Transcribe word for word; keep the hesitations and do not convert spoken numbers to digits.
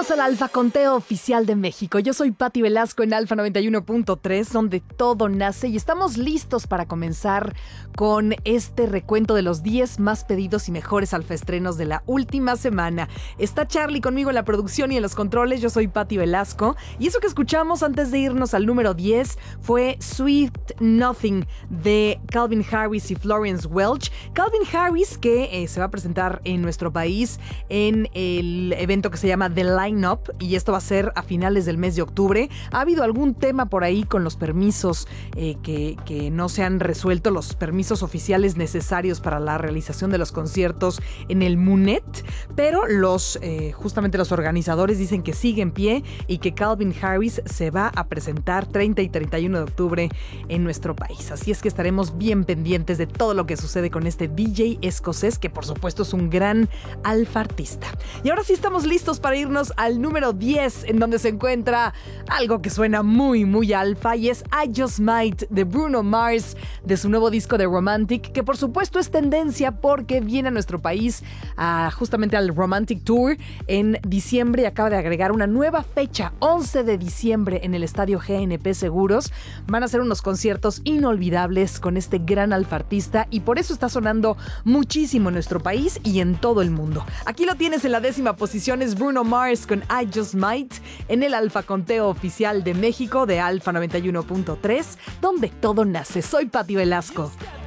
Bienvenidos al Alfa Conteo Oficial de México. Yo soy Pati Velasco en Alfa noventa y uno punto tres, donde todo nace, y estamos listos para comenzar con este recuento de los diez más pedidos y mejores alfaestrenos de la última semana. Está Charlie conmigo en la producción y en los controles. Yo soy Pati Velasco, y eso que escuchamos antes de irnos al número diez fue Sweet Nothing de Calvin Harris y Florence Welch. Calvin Harris, que eh, se va a presentar en nuestro país en el evento que se llama The Line-Up, y esto va a ser a finales del mes de octubre. Ha habido algún tema por ahí con los permisos eh, que, que no se han resuelto, los permisos oficiales necesarios para la realización de los conciertos en el MUNET, pero los eh, justamente los organizadores dicen que sigue en pie y que Calvin Harris se va a presentar treinta y treinta y uno de octubre en nuestro país. Así es que estaremos bien pendientes de todo lo que sucede con este D J escocés, que por supuesto es un gran alfa artista. Y ahora sí estamos listos para irnos al número diez, en donde se encuentra algo que suena muy, muy alfa, y es I Just Might de Bruno Mars, de su nuevo disco de Romantic, que por supuesto es tendencia porque viene a nuestro país a, justamente al Romantic Tour en diciembre, y acaba de agregar una nueva fecha, once de diciembre, en el estadio G N P Seguros. Van a ser unos conciertos inolvidables con este gran alfa artista, y por eso está sonando muchísimo en nuestro país y en todo el mundo. Aquí lo tienes en la décima posición, es Bruno Mars con I Just Might en el Alfa Conteo Oficial de México de Alfa noventa y uno punto tres, donde todo nace. Soy Pati Velasco.